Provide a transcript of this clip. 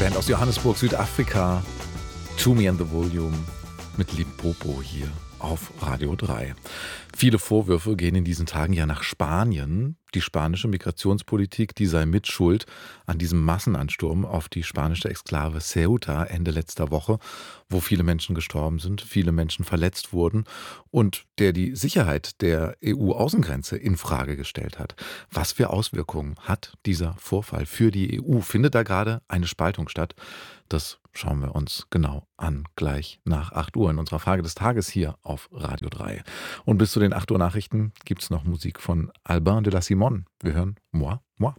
Band aus Johannesburg, Südafrika. To Me and the Volume mit Limpopo hier auf Radio 3. Viele Vorwürfe gehen in diesen Tagen ja nach Spanien. Die spanische Migrationspolitik, die sei mitschuld an diesem Massenansturm auf die spanische Exklave Ceuta Ende letzter Woche, wo viele Menschen gestorben sind, viele Menschen verletzt wurden und der die Sicherheit der EU-Außengrenze in Frage gestellt hat. Was für Auswirkungen hat dieser Vorfall für die EU? Findet da gerade eine Spaltung statt? Das schauen wir uns genau an, gleich nach 8 Uhr in unserer Frage des Tages hier auf Radio 3. Und bis zu den 8 Uhr Nachrichten gibt es noch Musik von Albin de la Simone. Wir hören Moi, Moi.